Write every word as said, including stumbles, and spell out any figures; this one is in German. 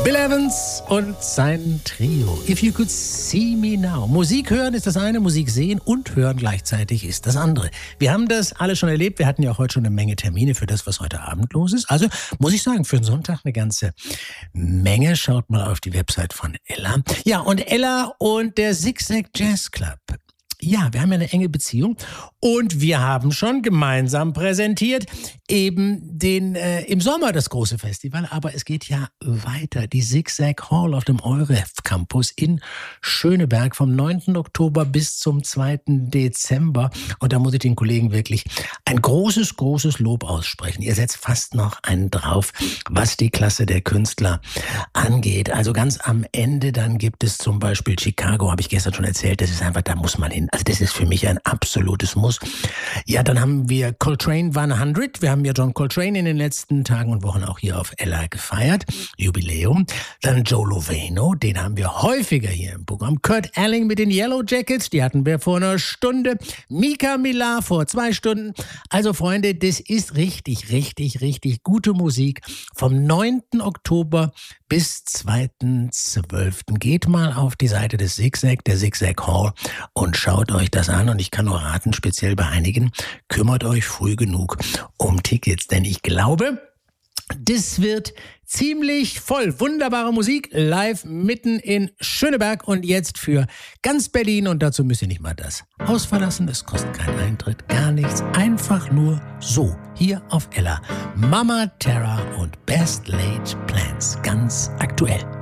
Bill Evans und sein Trio. If You Could See Me Now. Musik hören ist das eine, Musik sehen und hören gleichzeitig ist das andere. Wir haben das alle schon erlebt. Wir hatten ja auch heute schon eine Menge Termine für das, was heute Abend los ist. Also muss ich sagen, für einen Sonntag eine ganze Menge. Schaut mal auf die Website von Ella. Ja, und Ella und der Zigzag Jazz Club. Ja, wir haben ja eine enge Beziehung und wir haben schon gemeinsam präsentiert eben den äh, im Sommer das große Festival, aber es geht ja weiter. Die Zigzag Hall auf dem Euref Campus in Schöneberg vom neunten Oktober bis zum zweiten Dezember und da muss ich den Kollegen wirklich ein großes, großes Lob aussprechen. Ihr setzt fast noch einen drauf, was die Klasse der Künstler angeht. Also ganz am Ende dann gibt es zum Beispiel Chicago, habe ich gestern schon erzählt, das ist einfach, da muss man hin. Also das ist für mich ein absolutes Muss. Ja, dann haben wir Coltrane hundert. Wir haben ja John Coltrane in den letzten Tagen und Wochen auch hier auf Ella gefeiert. Jubiläum. Dann Joe Lovano, den haben wir häufiger hier im Programm. Kurt Elling mit den Yellow Jackets, die hatten wir vor einer Stunde. Mika Millar vor zwei Stunden. Also Freunde, das ist richtig, richtig, richtig gute Musik. Vom neunten Oktober bis zweiten zwölften Geht mal auf die Seite des Zigzag, der Zigzag Hall und schaut euch das an. Und ich kann nur raten, speziell bei einigen, kümmert euch früh genug um Tickets. Denn ich glaube, das wird ziemlich voll. Wunderbare Musik live mitten in Schöneberg und jetzt für ganz Berlin. Und dazu müsst ihr nicht mal das Haus verlassen. Es kostet keinen Eintritt, gar nichts. Einfach nur so hier auf Ella. Mama Terra und Best Laid Plans. Ganz aktuell.